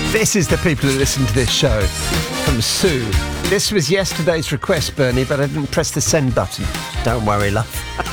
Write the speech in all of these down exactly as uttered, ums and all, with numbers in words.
This is the people who listen to this show. From Sue. This was yesterday's request, Bernie, but I didn't press the send button. Don't worry, love.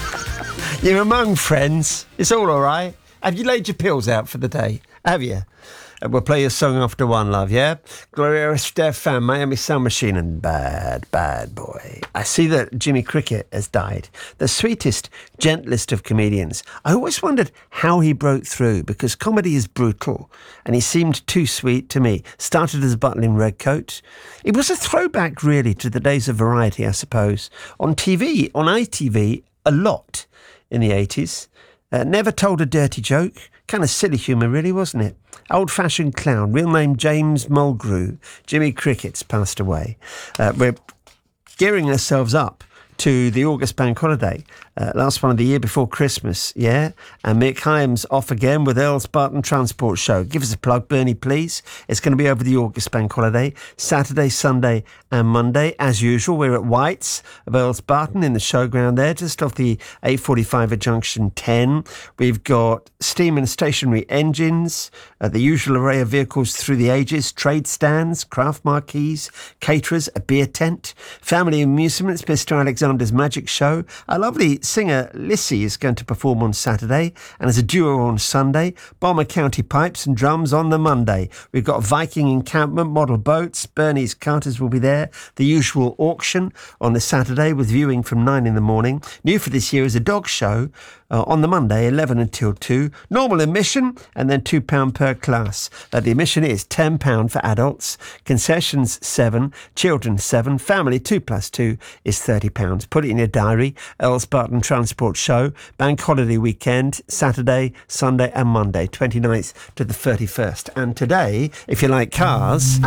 You're among friends. It's all all right. Have you laid your pills out for the day? Have you? Uh, we'll play your song after one, love, yeah? Gloria Estefan, Miami Sound Machine, and Bad, Bad Boy. I see that Jimmy Cricket has died. The sweetest, gentlest of comedians. I always wondered how he broke through, because comedy is brutal, and he seemed too sweet to me. Started as a butler in Redcoat. It was a throwback, really, to the days of variety, I suppose. On T V, on I T V, a lot in the eighties. Uh, never told a dirty joke. Kind of silly humour, really, wasn't it? Old-fashioned clown, real name James Mulgrew. Jimmy Cricket's passed away. Uh, we're gearing ourselves up to the August bank holiday. Uh, last one of the year before Christmas, yeah? And Mick Hyams off again with Earl's Barton Transport Show. Give us a plug, Bernie, please. It's going to be over the August bank holiday, Saturday, Sunday and Monday. As usual, we're at White's of Earl's Barton in the showground there, just off the eight forty-five at Junction ten. We've got steam and stationary engines, uh, the usual array of vehicles through the ages, trade stands, craft marquees, caterers, a beer tent, family amusements, Mister Alexander's Magic Show. A lovely singer Lissy is going to perform on Saturday, and as a duo on Sunday. Bomber County Pipes and Drums on the Monday. We've got Viking encampment, model boats, Bernie's Carters will be there. The usual auction on the Saturday with viewing from nine in the morning. New for this year is a dog show uh, on the Monday, eleven until two. Normal admission and then two pounds per class. Uh, the admission is ten pounds for adults. Concessions seven, children seven, family two plus two is thirty pounds. Put it in your diary. Earl's Barton Transport Show, bank holiday weekend, Saturday, Sunday and Monday, twenty-ninth to the thirty-first. And today, if you like cars,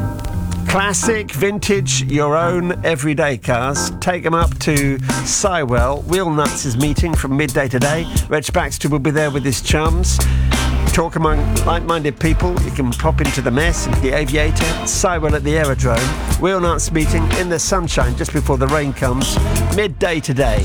classic, vintage, your own everyday cars, take them up to Sywell. Wheel Nuts is meeting from midday today. Reg Baxter will be there with his chums. Talk among like-minded people. You can pop into the Mess, into the Aviator, Sywell at the Aerodrome. Wheel Nuts meeting in the sunshine just before the rain comes. Midday today.